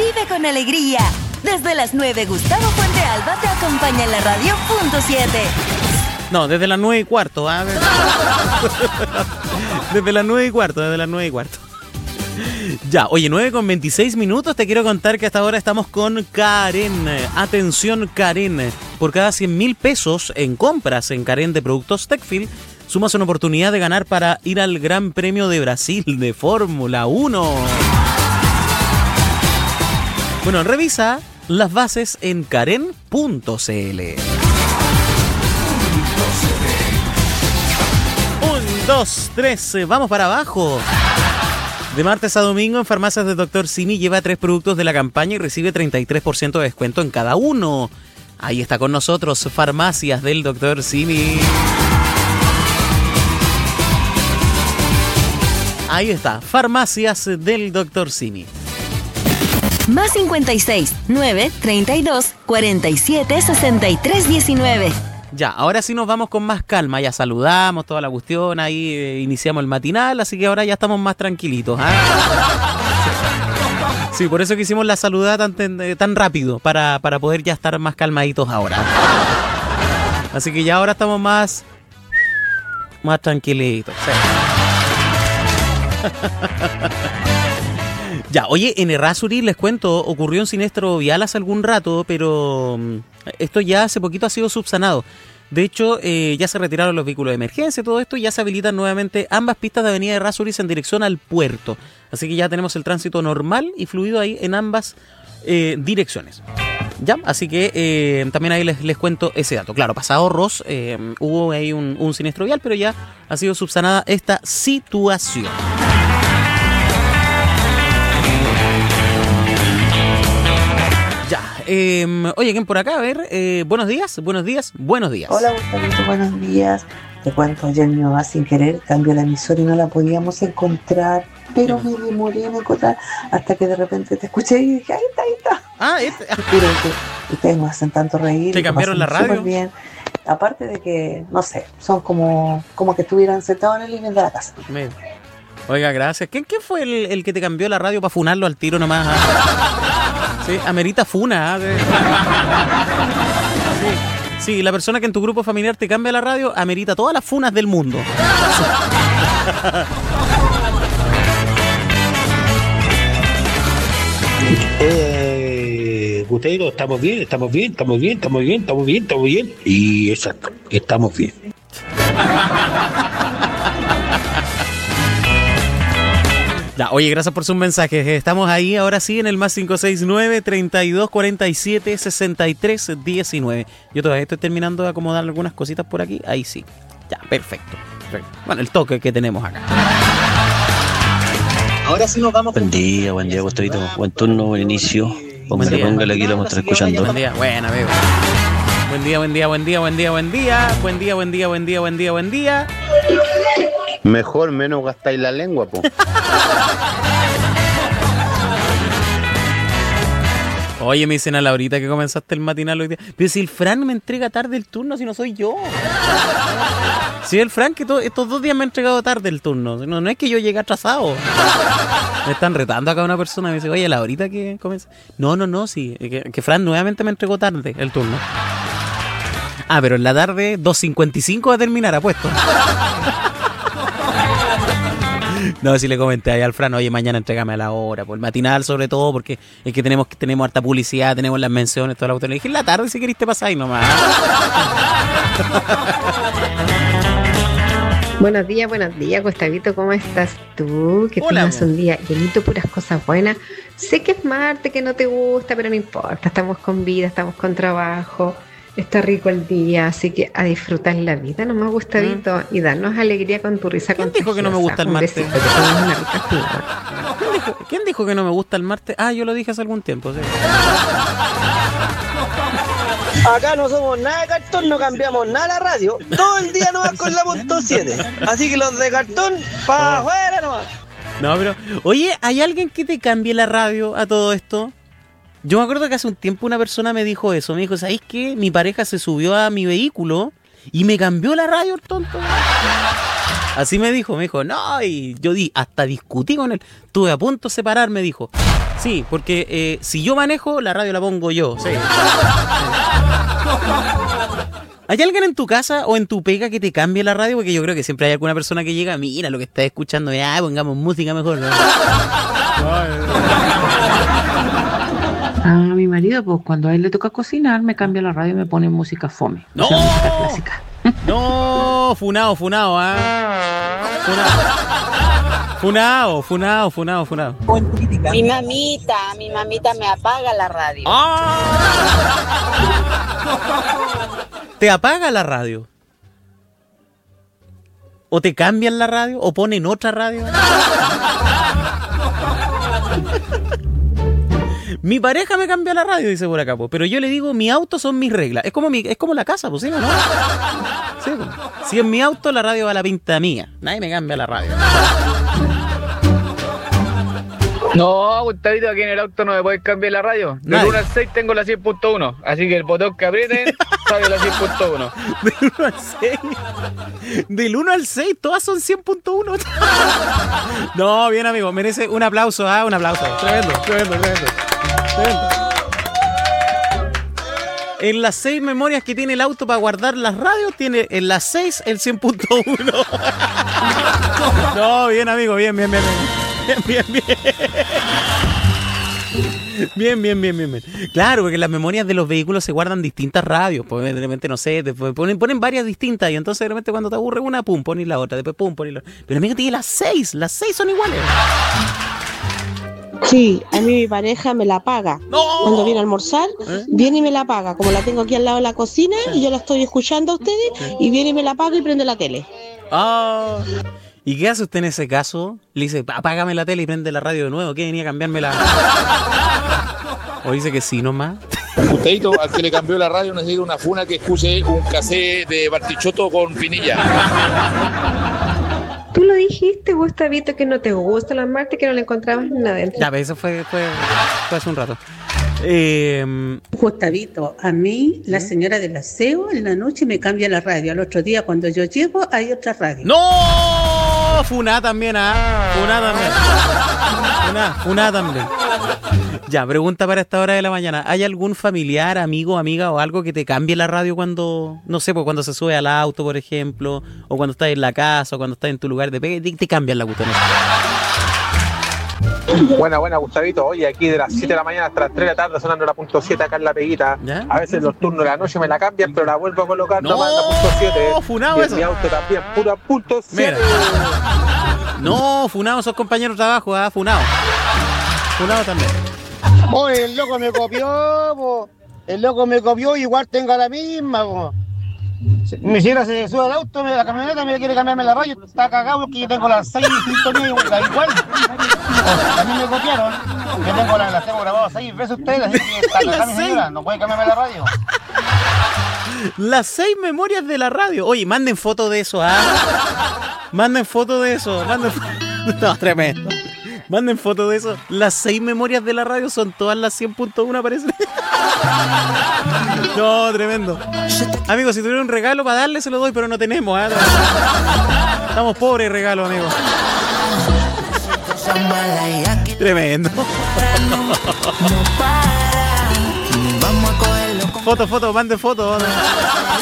Vive con alegría. Desde las 9, Gustavo Puente Alba te acompaña en la radio .7. No, desde las 9:15. ¿Ah? Desde las 9:15. Ya, oye, 9:26. Te quiero contar que hasta ahora estamos con Karen. Atención, Karen. Por cada 100.000 pesos en compras en Karen de productos Techfield, sumas una oportunidad de ganar para ir al Gran Premio de Brasil de Fórmula 1. Bueno, revisa las bases en karen.cl. 1, 2, 3, vamos para abajo. De martes a domingo en farmacias de Dr. Simi lleva 3 productos de la campaña y recibe 33% de descuento en cada uno. Ahí está con nosotros, farmacias del Dr. Simi. Ahí está, farmacias del Dr. Simi. Más 56 9 32 47 63 19. Ya, ahora sí nos vamos con más calma. Ya saludamos toda la cuestión, ahí iniciamos el matinal, así que ahora ya estamos más tranquilitos. Sí, por eso que hicimos la saludada tan rápido, para poder ya estar más calmaditos ahora. Así que ya ahora estamos más tranquilitos. Sí. Ya, oye, en Errázuriz les cuento, ocurrió un siniestro vial hace algún rato, pero esto ya hace poquito ha sido subsanado. De hecho, ya se retiraron los vehículos de emergencia y todo esto, y ya se habilitan nuevamente ambas pistas de avenida Errázuriz en dirección al puerto. Así que ya tenemos el tránsito normal y fluido ahí en ambas direcciones. Ya, así que también ahí les cuento ese dato. Claro, pasado Ross hubo ahí un siniestro vial, pero ya ha sido subsanada esta situación. Oye, ¿quién por acá? A ver, buenos días. Hola, Gustavito, buenos días. Te cuento, ayer mi mamá sin querer cambió la emisora y no la podíamos encontrar, pero me demoré en encontrar hasta que de repente te escuché y dije, ahí está. Juro que ustedes me hacen tanto reír. ¿Te cambiaron la radio? Súper bien. Aparte de que, no sé, son como que estuvieran sentados en el living de la casa. Oiga, gracias. ¿Quién fue el que te cambió la radio para funarlo al tiro nomás? Sí, amerita funa. Sí, la persona que en tu grupo familiar te cambia la radio amerita todas las funas del mundo. Guteiro, estamos bien. Y exacto, estamos bien. Ya, oye, gracias por sus mensajes. Estamos ahí ahora sí en el más 569-3247-6319. Yo todavía estoy terminando de acomodar algunas cositas por aquí. Ahí sí. Ya, perfecto. Bueno, el toque que tenemos acá. Ahora sí nos vamos. Buen día, Gustavito. Buen turno, buen inicio. Póngale, aquí lo vamos a estar escuchando. Buen día, buena, veo. Buen día. Mejor menos gastáis la lengua, po. Oye, me dicen a Laurita que comenzaste el matinal hoy día. Pero si el Fran me entrega tarde el turno, si no soy yo. Si el Fran que estos 2 días me ha entregado tarde el turno. No es que yo llegue atrasado. Me están retando acá una persona. Me dice, oye, Laurita que comienza. No, sí. Que Fran nuevamente me entregó tarde el turno. Pero en la tarde 2:55 va a terminar, apuesto. No, si le comenté ahí al Fran, oye, mañana entrégame a la hora, por el matinal sobre todo, porque es que tenemos harta publicidad, tenemos las menciones, toda la cuestión. Le dije, en la tarde si queriste pasar y nomás. Buenos días, Gustavito, ¿cómo estás tú? Que tengas un día llenito de puras cosas buenas. Sé que es martes, que no te gusta, pero no importa, estamos con vida, estamos con trabajo. Está rico el día, así que a disfrutar la vida nomás, Gustavito, y darnos alegría con tu risa. ¿Quién dijo que no me gusta el martes? ¿Quién dijo que no me gusta el martes? Yo lo dije hace algún tiempo, sí. Acá no somos nada de cartón, no cambiamos nada la radio. Todo el día nomás con la .7. Así que los de cartón, para afuera nomás. No, pero, oye, ¿hay alguien que te cambie la radio a todo esto? Yo me acuerdo que hace un tiempo una persona me dijo eso. Me dijo, ¿sabéis qué? Mi pareja se subió a mi vehículo y me cambió la radio, el tonto. Así me dijo, no, y yo hasta discutí con él. Estuve a punto de separarme, dijo. Sí, porque si yo manejo, la radio la pongo yo. Sí. ¿Hay alguien en tu casa o en tu pega que te cambie la radio? Porque yo creo que siempre hay alguna persona que llega, mira lo que estás escuchando, pongamos música mejor, ¿no? A mi marido, pues cuando a él le toca cocinar, me cambia la radio y me pone música fome. ¡No! O sea, música clásica. No, funado, Funado. Mi mamita me apaga la radio. ¿Te apaga la radio? ¿O te cambian la radio? ¿O ponen otra radio? Mi pareja me cambia la radio, dice por acá, po. Pero yo le digo, mi auto son mis reglas. Es como la casa, pues, ¿sí, no? Sí, pues. Si en mi auto la radio va a la pinta mía, nadie me cambia la radio. No, Gustavito, aquí en el auto no me puedes cambiar la radio. Del 1 al 6 tengo la 100.1, así que el botón que aprieten sale la 100.1. Del 1 al 6. Del 1 al 6, todas son 100.1. No, bien, amigo, merece un aplauso, un aplauso. Tremendo. En las 6 memorias que tiene el auto para guardar las radios, tiene en las 6 el 100.1. No, bien, amigo, bien. Bien. Claro, porque en las memorias de los vehículos se guardan distintas radios. Pues de repente, no sé, ponen varias distintas. Y entonces de repente cuando te aburre una, pum, pones la otra. Después pum, pones la otra. Pero amigo, tiene las 6 son iguales. Sí, a mí mi pareja me la paga. ¡No! Cuando viene a almorzar, viene y me la paga. Como la tengo aquí al lado de la cocina y yo la estoy escuchando a ustedes, y viene y me la paga y prende la tele. ¿Y qué hace usted en ese caso? Le dice, apágame la tele y prende la radio de nuevo. ¿Qué venía a cambiarme la...? ¿O dice que sí nomás? Gustavito, al que le cambió la radio necesita una funa que escuche un cassette de Bartichotto con Pinilla. Tú lo dijiste, Gustavito, que no te gusta la Marte, que no le encontrabas nada dentro. Ya, eso fue hace un rato. Gustavito, a mí la señora del aseo en la noche me cambia la radio. Al otro día cuando yo llego hay otra radio. ¡No! Funá también, Funá también. Ya, pregunta para esta hora de la mañana. ¿Hay algún familiar, amigo, amiga o algo que te cambie la radio cuando, no sé, pues cuando se sube al auto, por ejemplo, o cuando estás en la casa, o cuando estás en tu lugar de pega, te cambian la cuestión? Buena, Gustavito. Oye, aquí de las 7 de la mañana hasta las 3 de la tarde sonando la punto 7 acá en la peguita. ¿Ya? A veces los turnos de la noche me la cambian, pero la vuelvo a colocar nomás en la punto 7. Funado eso. Mi auto también, pura punto 7. No, funado, sos compañeros de trabajo, funado. Funado también. Oye, el loco me copió, po. El loco me copió, igual tengo la misma, po. Mi señora se sube al auto, la camioneta, me quiere cambiarme la radio, está cagado porque yo tengo las 6 sintonías igual. A mí me copiaron, que las tengo grabadas 6 veces ustedes, así que está cagada mi señora, no puede cambiarme la radio. Las 6 memorias de la radio. Oye, manden foto de eso, Manden foto de eso. No, tremendo. Manden foto de eso. Las 6 memorias de la radio son todas las 100.1, parece. No, tremendo. Amigos, si tuviera un regalo para darle, se lo doy, pero no tenemos, Estamos pobres regalo, amigos. Tremendo. Foto, manden foto.